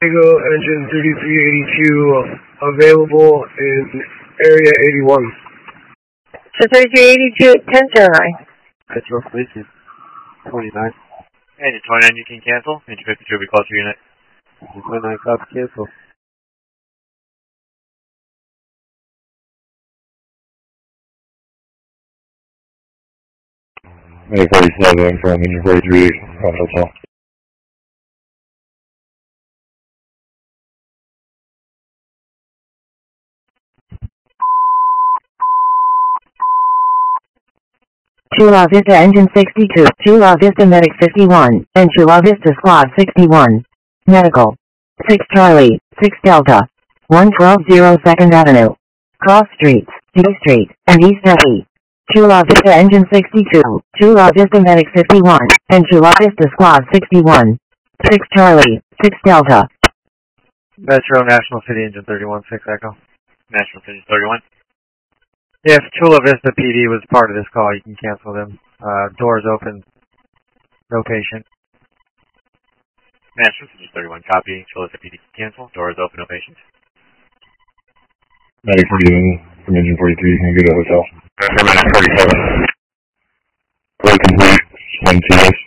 Diego, engine 3382, available in area 81. So 3382, 1009. Petro Station, 29. Engine 29, you can cancel. Engine 52 will be closer unit. Engine 29, copy, cancel. May 47 from Engine 43, Hotel. Chula Vista Engine 62, Chula Vista Medic 51, and Chula Vista Squad 61. Medical. 6 Charlie, 6 Delta. 112 2nd Avenue. Cross Streets, D Street, and East Alley. Chula Vista Engine 62, Chula Vista Medic 51, and Chula Vista Squad 61. 6 Charlie, 6 Delta. Metro National City Engine 31, 6 Echo. National City 31. If Chula Vista PD was part of this call, you can cancel them. Doors open. No patient. National City 31, copy. Chula Vista PD, cancel. Doors open, no patients. Medic 47 from Engine 43, can you go to the hotel? Medic 47. Very complete, 1 TS.